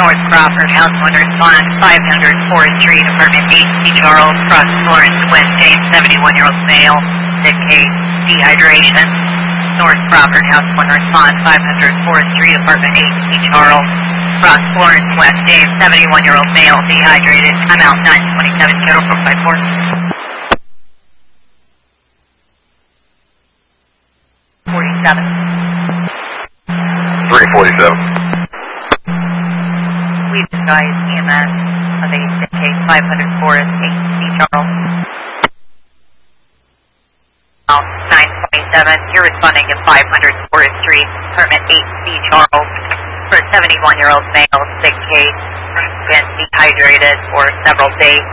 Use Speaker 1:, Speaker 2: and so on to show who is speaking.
Speaker 1: North Crawford, House 1 response, 500 Forest Street, apartment 8C Charles, Cross Florence, West James, 71-year-old male, sick case, dehydration. North Crawford, House 1 response, 500 Forest Street, apartment 8C Charles, Cross Florence, West James, 71-year-old male, dehydrated. I'm out 927, total 454. 47.
Speaker 2: 347.
Speaker 1: We've advised EMS of a sick case 500 Forest 8C Charles. 927. You're responding to 500 Forest Street, apartment 8C Charles, for a 71-year-old male, sick case, been dehydrated for several days.